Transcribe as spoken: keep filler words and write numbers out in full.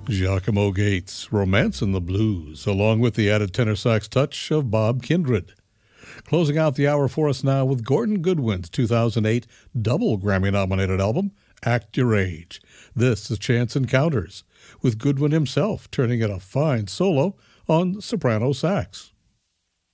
Giacomo Gates, Romance in the Blues, along with the added tenor sax touch of Bob Kindred. Closing out the hour for us now with Gordon Goodwin's two thousand eight double Grammy-nominated album, Act Your Age. This is Chance Encounters, with Goodwin himself turning in a fine solo on soprano sax.